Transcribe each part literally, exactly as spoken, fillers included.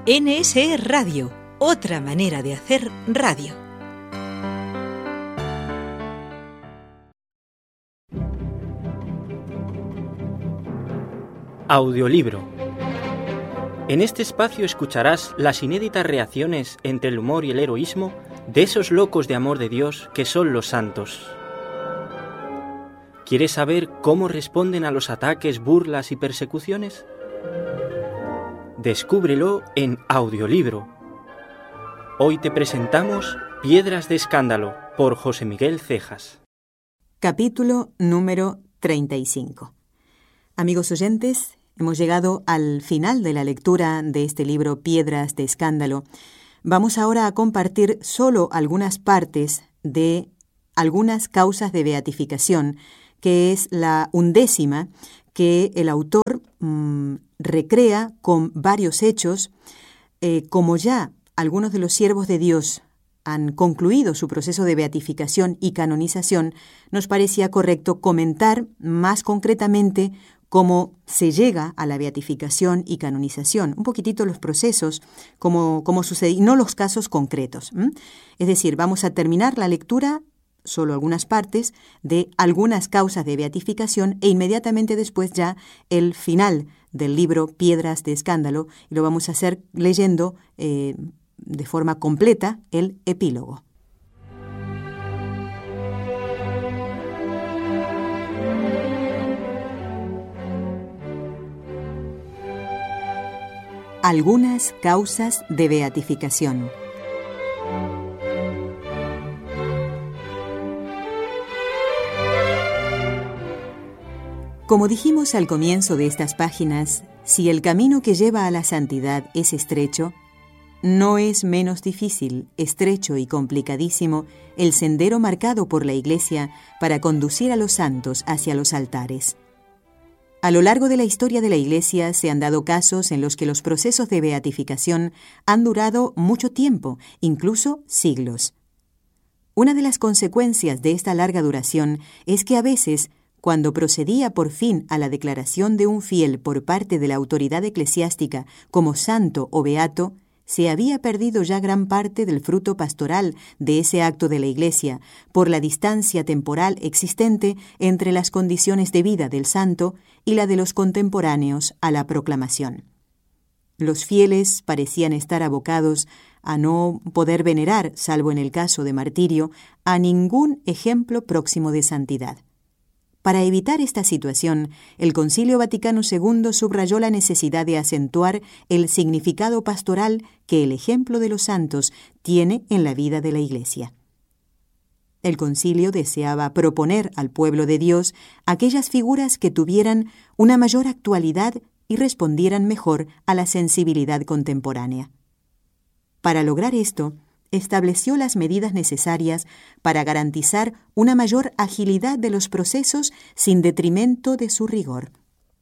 N S E Radio, otra manera de hacer radio. Audiolibro. En este espacio escucharás las inéditas reacciones entre el humor y el heroísmo de esos locos de amor de Dios que son los santos. ¿Quieres saber cómo responden a los ataques, burlas y persecuciones? Descúbrelo en Audiolibro. Hoy te presentamos Piedras de Escándalo, por José Miguel Cejas. Capítulo número treinta y cinco. Amigos oyentes, hemos llegado al final de la lectura de este libro Piedras de Escándalo. Vamos ahora a compartir solo algunas partes de algunas causas de beatificación, que es la undécima que el autor mmm, recrea con varios hechos. Eh, como ya algunos de los siervos de Dios han concluido su proceso de beatificación y canonización, nos parecía correcto comentar más concretamente cómo se llega a la beatificación y canonización, un poquitito los procesos, cómo, cómo sucede, y no los casos concretos. ¿m? Es decir, vamos a terminar la lectura, solo algunas partes, de algunas causas de beatificación e inmediatamente después ya el final del libro Piedras de Escándalo, y lo vamos a hacer leyendo eh, de forma completa el epílogo. Algunas causas de beatificación. Como dijimos al comienzo de estas páginas, si el camino que lleva a la santidad es estrecho, no es menos difícil, estrecho y complicadísimo el sendero marcado por la Iglesia para conducir a los santos hacia los altares. A lo largo de la historia de la Iglesia se han dado casos en los que los procesos de beatificación han durado mucho tiempo, incluso siglos. Una de las consecuencias de esta larga duración es que a veces, cuando procedía por fin a la declaración de un fiel por parte de la autoridad eclesiástica como santo o beato, se había perdido ya gran parte del fruto pastoral de ese acto de la Iglesia por la distancia temporal existente entre las condiciones de vida del santo y la de los contemporáneos a la proclamación. Los fieles parecían estar abocados a no poder venerar, salvo en el caso de martirio, a ningún ejemplo próximo de santidad. Para evitar esta situación, el Concilio Vaticano segundo subrayó la necesidad de acentuar el significado pastoral que el ejemplo de los santos tiene en la vida de la Iglesia. El concilio deseaba proponer al pueblo de Dios aquellas figuras que tuvieran una mayor actualidad y respondieran mejor a la sensibilidad contemporánea. Para lograr esto, estableció las medidas necesarias para garantizar una mayor agilidad de los procesos sin detrimento de su rigor.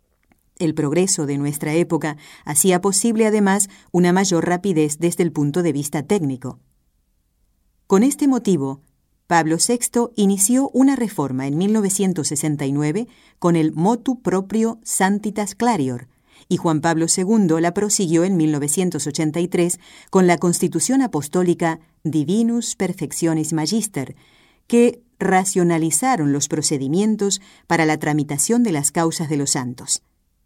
El progreso de nuestra época hacía posible además una mayor rapidez desde el punto de vista técnico. Con este motivo, Pablo sexto inició una reforma en mil novecientos sesenta y nueve con el Motu Proprio Sanctitas Clarior, y Juan Pablo segundo la prosiguió en mil novecientos ochenta y tres con la Constitución Apostólica Divinus Perfectionis Magister, que racionalizaron los procedimientos para la tramitación de las causas de los santos.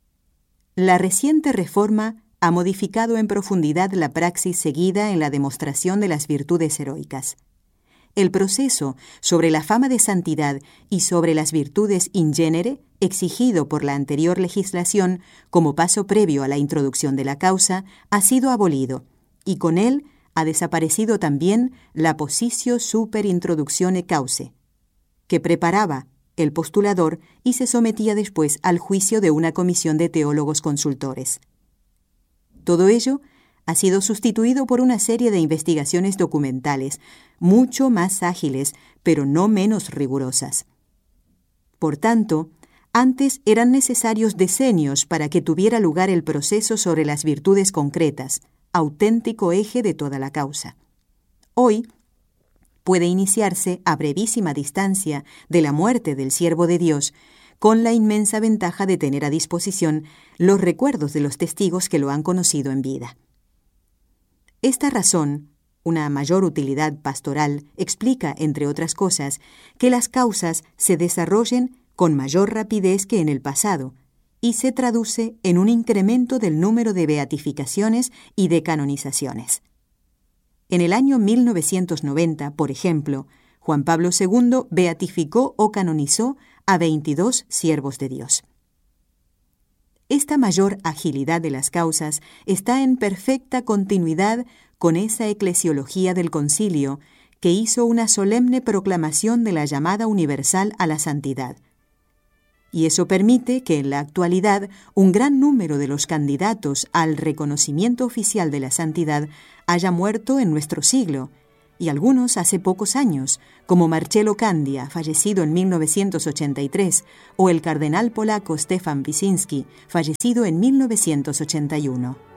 La reciente reforma ha modificado en profundidad la praxis seguida en la demostración de las virtudes heroicas. El proceso sobre la fama de santidad y sobre las virtudes in genere, exigido por la anterior legislación como paso previo a la introducción de la causa, ha sido abolido, y con él ha desaparecido también la positio super introductione causae, que preparaba el postulador y se sometía después al juicio de una comisión de teólogos consultores. Todo ello ha sido sustituido por una serie de investigaciones documentales, mucho más ágiles, pero no menos rigurosas. Por tanto, antes eran necesarios decenios para que tuviera lugar el proceso sobre las virtudes concretas, auténtico eje de toda la causa. Hoy puede iniciarse a brevísima distancia de la muerte del siervo de Dios, con la inmensa ventaja de tener a disposición los recuerdos de los testigos que lo han conocido en vida. Esta razón, una mayor utilidad pastoral, explica, entre otras cosas, que las causas se desarrollen con mayor rapidez que en el pasado y se traduce en un incremento del número de beatificaciones y de canonizaciones. En el año mil novecientos noventa, por ejemplo, Juan Pablo segundo beatificó o canonizó a veintidós siervos de Dios. Esta mayor agilidad de las causas está en perfecta continuidad con esa eclesiología del concilio que hizo una solemne proclamación de la llamada universal a la santidad. Y eso permite que en la actualidad un gran número de los candidatos al reconocimiento oficial de la santidad haya muerto en nuestro siglo, y algunos hace pocos años, como Marcello Candia, fallecido en mil novecientos ochenta y tres, o el cardenal polaco Stefan Wyszynski, fallecido en mil novecientos ochenta y uno.